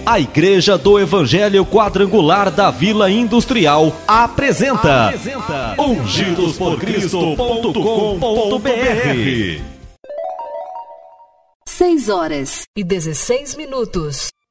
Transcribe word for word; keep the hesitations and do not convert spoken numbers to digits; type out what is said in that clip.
A Igreja do Evangelho Quadrangular da Vila Industrial apresenta, apresenta ungidos por cristo ponto com ponto br. seis horas e dezesseis minutos.